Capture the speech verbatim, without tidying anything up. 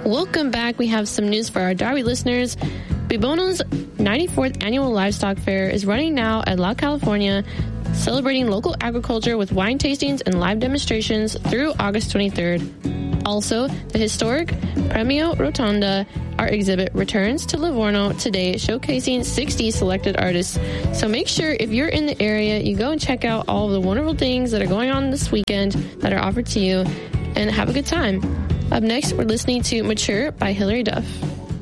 Welcome back. We have some news for our Darby listeners. Bibono's ninety-fourth Annual Livestock Fair is running now at La California, celebrating local agriculture with wine tastings and live demonstrations through August twenty-third. Also, the historic Premio Rotonda art exhibit returns to Livorno today, showcasing sixty selected artists. So make sure if you're in the area, you go and check out all of the wonderful things that are going on this weekend that are offered to you, and have a good time. Up next, we're listening to Mature by Hilary Duff.